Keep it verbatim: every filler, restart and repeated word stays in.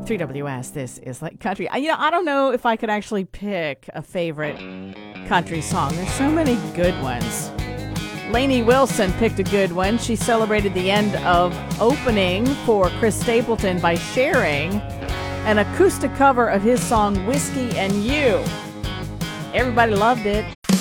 three W S, this is like country. I, you know, I don't know if I could actually pick a favorite country song. There's so many good ones. Lainey Wilson picked a good one. She celebrated the end of opening for Chris Stapleton by sharing an acoustic cover of his song Whiskey and You. Everybody loved it.